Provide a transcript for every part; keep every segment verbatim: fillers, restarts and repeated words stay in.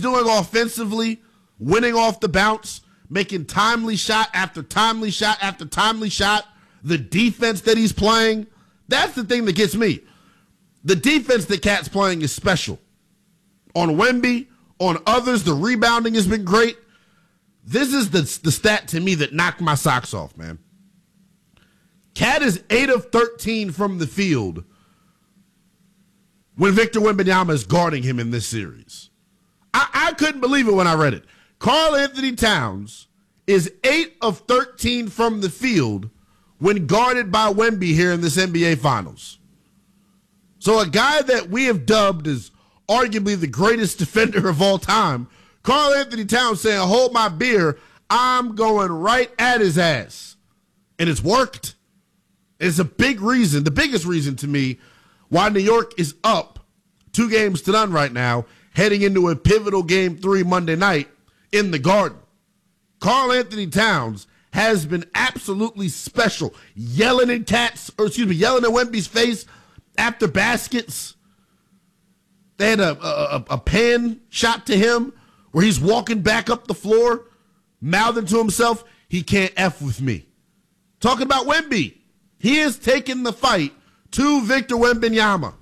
doing offensively, winning off the bounce, making timely shot after timely shot after timely shot, the defense that he's playing, that's the thing that gets me. The defense that Cat's playing is special. On Wemby, on others, the rebounding has been great. This is the, the stat to me that knocked my socks off, man. Cat is eight of thirteen from the field when Victor Wembanyama is guarding him in this series. I, I couldn't believe it when I read it. Karl-Anthony Towns is eight of thirteen from the field when guarded by Wemby here in this N B A Finals. So a guy that we have dubbed as arguably the greatest defender of all time, Karl-Anthony Towns saying, hold my beer, I'm going right at his ass. And it's worked. It's a big reason, the biggest reason to me, why New York is up two games to none right now, heading into a pivotal game three Monday night in the Garden. Karl-Anthony Towns has been absolutely special, yelling at Cats, or excuse me, yelling at Wemby's face after baskets. They had a, a, a pan shot to him where he's walking back up the floor, mouthing to himself, he can't F with me. Talking about Wemby. He is taking the fight to Victor Wembanyama.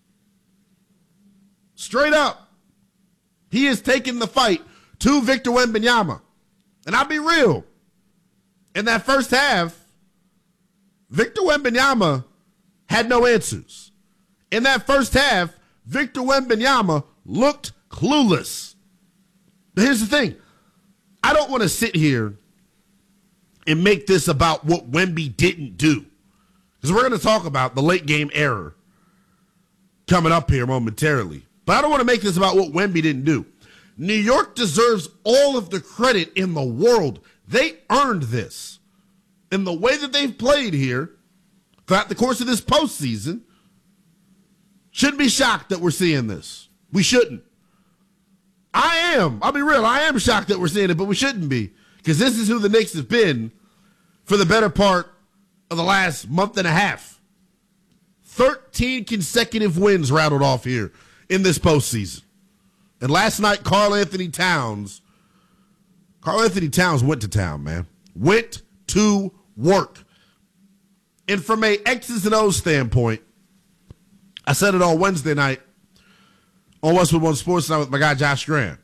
Straight up. He is taking the fight to Victor Wembanyama. And I'll be real. In that first half, Victor Wembanyama had no answers. In that first half, Victor Wembanyama looked clueless. But here's the thing. I don't want to sit here and make this about what Wemby didn't do. Because we're going to talk about the late game error coming up here momentarily. But I don't want to make this about what Wemby didn't do. New York deserves all of the credit in the world. They earned this. In the way that they've played here throughout the course of this postseason, shouldn't be shocked that we're seeing this. We shouldn't. I am. I'll be real. I am shocked that we're seeing it, but we shouldn't be. Because this is who the Knicks have been for the better part of the last month and a half. thirteen consecutive wins rattled off here in this postseason. And last night, Karl-Anthony Towns, Karl-Anthony Towns went to town, man. Went to work. And from a X's and O's standpoint, I said it on Wednesday night on Westwood One Sports Night with my guy Josh Graham.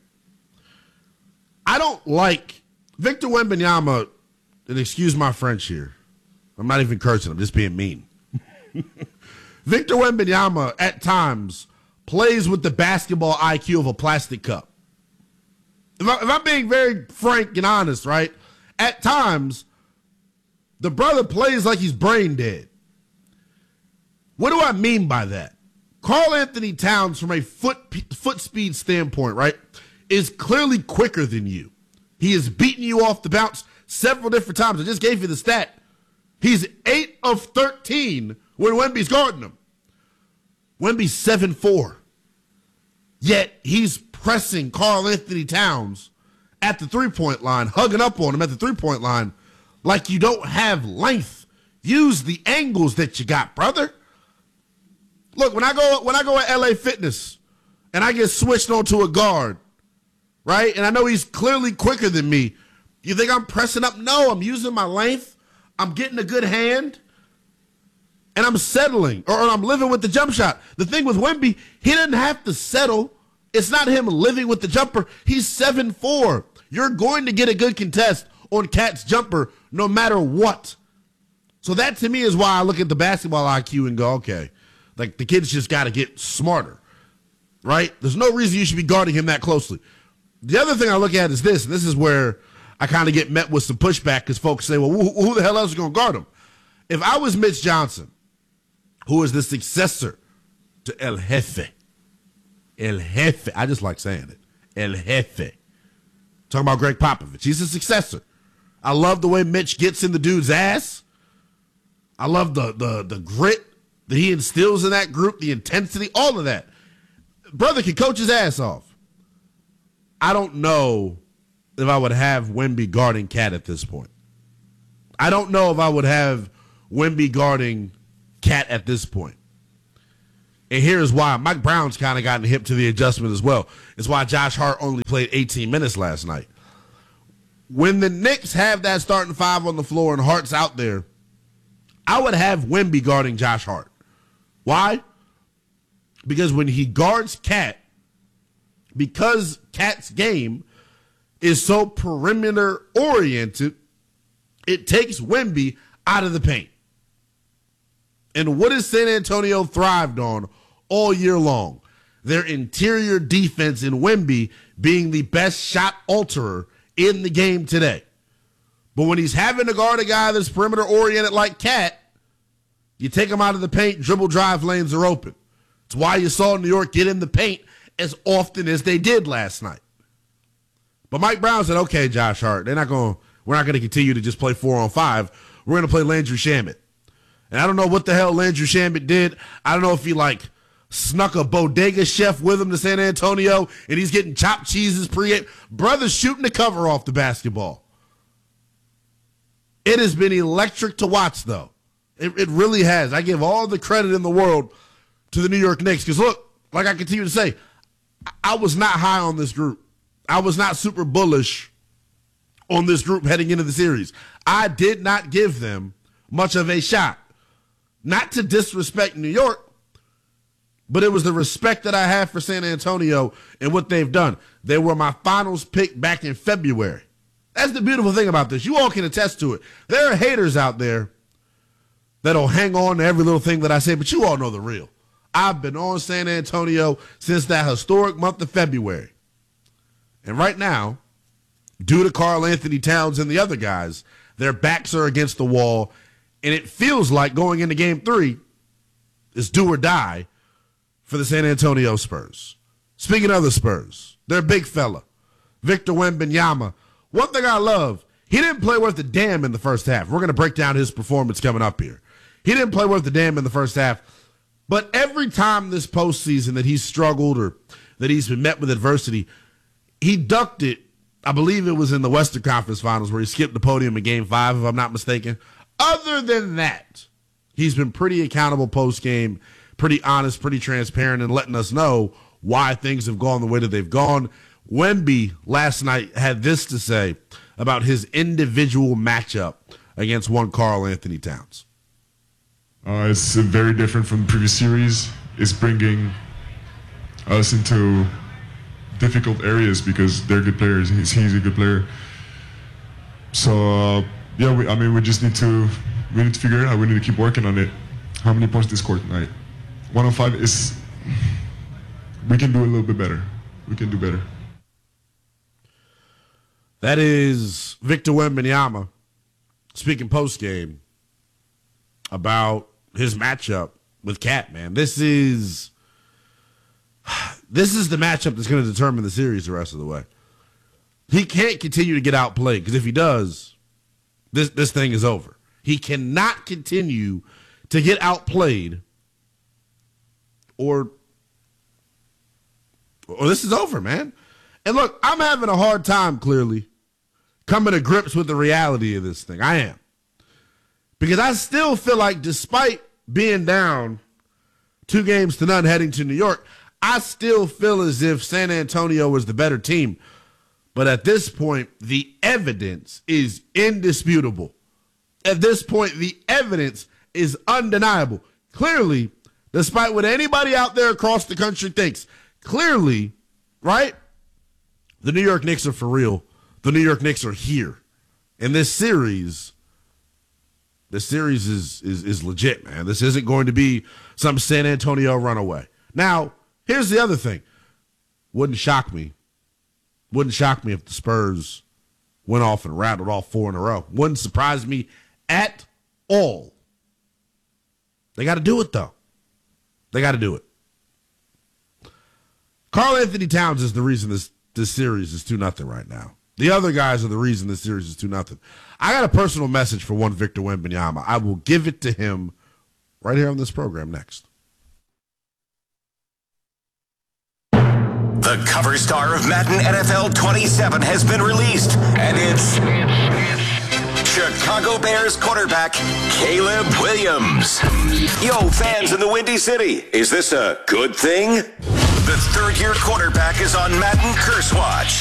I don't like Victor Wembanyama, and excuse my French here. I'm not even cursing. I'm just being mean. Victor Wembanyama, at times, plays with the basketball I Q of a plastic cup. If, I, if I'm being very frank and honest, right, at times, the brother plays like he's brain dead. What do I mean by that? Karl-Anthony Towns, from a foot foot speed standpoint, right, is clearly quicker than you. He has beaten you off the bounce several different times. I just gave you the stat. He's eight of thirteen when Wemby's guarding him. Wemby's seven four. Yet he's pressing Karl-Anthony Towns at the three-point line, hugging up on him at the three-point line like you don't have length. Use the angles that you got, brother. Look, when I go when I go at L A Fitness and I get switched onto a guard, right, and I know he's clearly quicker than me, you think I'm pressing up? No, I'm using my length. I'm getting a good hand, and I'm settling, or, or I'm living with the jump shot. The thing with Wemby, he didn't have to settle. It's not him living with the jumper. He's seven four. You're going to get a good contest on Cat's jumper no matter what. So that, to me, is why I look at the basketball I Q and go, okay, like the kid's just got to get smarter, right? There's no reason you should be guarding him that closely. The other thing I look at is this, and this is where I kind of get met with some pushback because folks say, well, who, who the hell else is going to guard him? If I was Mitch Johnson, who is the successor to El Jefe, El Jefe, I just like saying it, El Jefe. Talking about Greg Popovich. He's a successor. I love the way Mitch gets in the dude's ass. I love the the the grit that he instills in that group, the intensity, all of that. Brother can coach his ass off. I don't know if I would have Wemby guarding Cat at this point. I don't know if I would have Wemby guarding Cat at this point. And here's why. Mike Brown's kind of gotten hip to the adjustment as well. It's why Josh Hart only played eighteen minutes last night. When the Knicks have that starting five on the floor and Hart's out there, I would have Wemby guarding Josh Hart. Why? Because when he guards Cat, because Cat's game is so perimeter-oriented, it takes Wemby out of the paint. And what has San Antonio thrived on all year long? Their interior defense in Wemby being the best shot alterer in the game today. But when he's having to guard a guy that's perimeter-oriented like Cat, you take him out of the paint, dribble drive lanes are open. It's why you saw New York get in the paint as often as they did last night. But Mike Brown said, okay, Josh Hart, they're not going, we're not going to continue to just play four on five. We're going to play Landry Shamet. And I don't know what the hell Landry Shamet did. I don't know if he, like, snuck a bodega chef with him to San Antonio and he's getting chopped cheeses pregame. Brother's shooting the cover off the basketball. It has been electric to watch, though. It, it really has. I give all the credit in the world to the New York Knicks. Because, look, like I continue to say, I was not high on this group. I was not super bullish on this group heading into the series. I did not give them much of a shot. Not to disrespect New York, but it was the respect that I have for San Antonio and what they've done. They were my finals pick back in February. That's the beautiful thing about this. You all can attest to it. There are haters out there that'll hang on to every little thing that I say, but you all know the real. I've been on San Antonio since that historic month of February. And right now, due to Karl Anthony Towns and the other guys, their backs are against the wall. And it feels like going into game three is do or die for the San Antonio Spurs. Speaking of the Spurs, their big fella, Victor Wembanyama. One thing I love, he didn't play worth a damn in the first half. We're going to break down his performance coming up here. He didn't play worth a damn in the first half. But every time this postseason that he's struggled or that he's been met with adversity, he ducked it. I believe it was in the Western Conference Finals where he skipped the podium in game five, if I'm not mistaken. Other than that, he's been pretty accountable post-game, pretty honest, pretty transparent, and letting us know why things have gone the way that they've gone. Wemby last night had this to say about his individual matchup against one Karl Anthony Towns. Uh, it's very different from the previous series. It's bringing us into difficult areas because they're good players. He's, he's a good player. So, uh, yeah, we, I mean, we just need to we need to figure it out. We need to keep working on it. How many points did they score tonight? One on five is. We can do a little bit better. We can do better. That is Victor Wembanyama speaking post game about his matchup with Cat. Man, this is this is the matchup that's going to determine the series the rest of the way. He can't continue to get outplayed because if he does. This this thing is over. He cannot continue to get outplayed or, or this is over, man. And look, I'm having a hard time, clearly, coming to grips with the reality of this thing. I am. Because I still feel like despite being down two games to none heading to New York, I still feel as if San Antonio was the better team. But at this point, the evidence is indisputable. At this point, the evidence is undeniable. Clearly, despite what anybody out there across the country thinks, clearly, right? The New York Knicks are for real. The New York Knicks are here. And this series, this series is, is, is legit, man. This isn't going to be some San Antonio runaway. Now, here's the other thing. Wouldn't shock me. Wouldn't shock me if the Spurs went off and rattled off four in a row. Wouldn't surprise me at all. They got to do it, though. They got to do it. Karl Anthony Towns is the reason this, this series is two nothing right now. The other guys are the reason this series is two nothing. I got a personal message for one Victor Wembanyama. I will give it to him right here on this program next. The cover star of Madden N F L twenty-seven has been released, and it's Chicago Bears quarterback Caleb Williams. Yo, fans in the Windy City, is this a good thing? The third-year quarterback is on Madden Curse Watch.